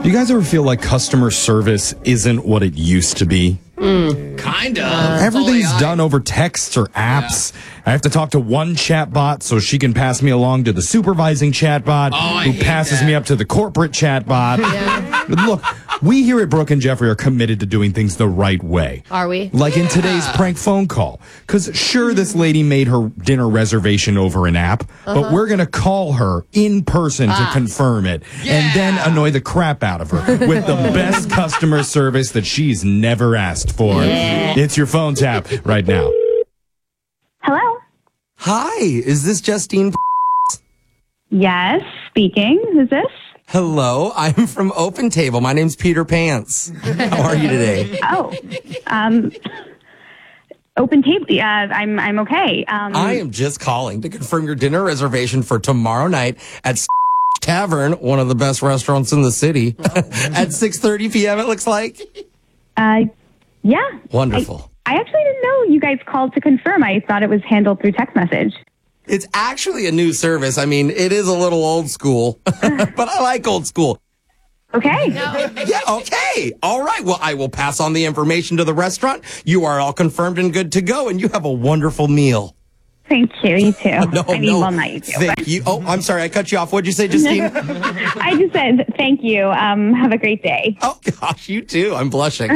Do you guys ever feel like customer service isn't what it used to be? Kind of. Everything's done over texts or apps. Yeah. I have to talk to one chatbot so she can pass me along to the supervising chatbot who passes me up to the corporate chatbot. Yeah. Look, we here at Brooke and Jeffrey are committed to doing things the right way. Are we? Like in today's prank phone call. Because sure, this lady made her dinner reservation over an app, but we're going to call her in person to confirm it and then annoy the crap out of her with the best customer service that she's never asked for. Yeah. It's your phone tap right now. Hello? Hi, is this Justine? Yes, speaking. Who's this? Hello, I'm from Open Table. My name's Peter Pants. How are you today? Open Table. I'm okay. I am just calling to confirm your dinner reservation for tomorrow night at Tavern, one of the best restaurants in the city, at 6:30 p.m. It looks like. Yeah. Wonderful. I actually didn't know you guys called to confirm. I thought it was handled through text message. It's actually a new service. I mean, it is a little old school, but I like old school. Okay. Yeah, okay. All right. Well, I will pass on the information to the restaurant. You are all confirmed and good to go, and you have a wonderful meal. Thank you. You too. Well, not you too. Thank you. Oh, I'm sorry. I cut you off. What'd you say, Justine? I just said thank you. Have a great day. Oh, gosh, you too. I'm blushing.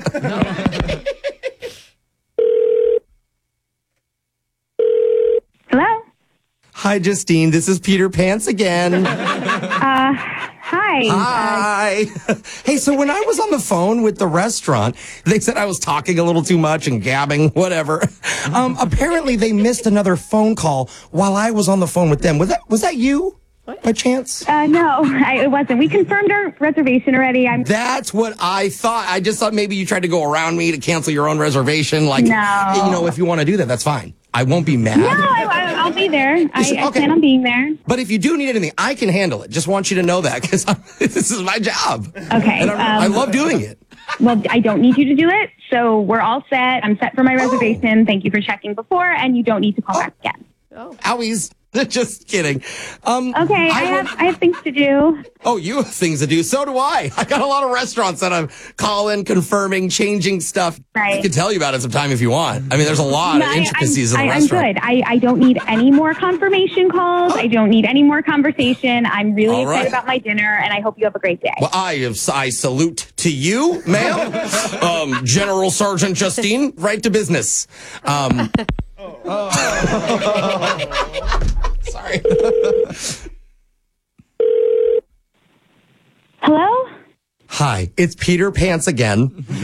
Hello? Hi, Justine. This is Peter Pants again. Hi. Hi. Hey, so when I was on the phone with the restaurant, they said I was talking a little too much and gabbing, whatever. Apparently they missed another phone call while I was on the phone with them. Was that you? What? By chance? No, it wasn't. We confirmed our reservation already. That's what I thought. I just thought maybe you tried to go around me to cancel your own reservation. Like, no. If you want to do that, that's fine. I won't be mad. No, I'll be there. I plan on being there. But if you do need anything, I can handle it. Just want you to know that because this is my job. Okay. And I love doing it. Well, I don't need you to do it. So we're all set. I'm set for my reservation. Thank you for checking before, and you don't need to call back again. Owies. Just kidding. Okay, I have things to do. Oh, you have things to do. So do I. I got a lot of restaurants that I'm calling, confirming, changing stuff. Right. I can tell you about it sometime if you want. I mean, there's a lot of intricacies in the restaurant. I'm good. I don't need any more confirmation calls. I don't need any more conversation. I'm really excited about my dinner, and I hope you have a great day. Well, I salute to you, ma'am. General Sergeant Justine, right to business. Sorry. Hello? Hi, it's Peter Pants again.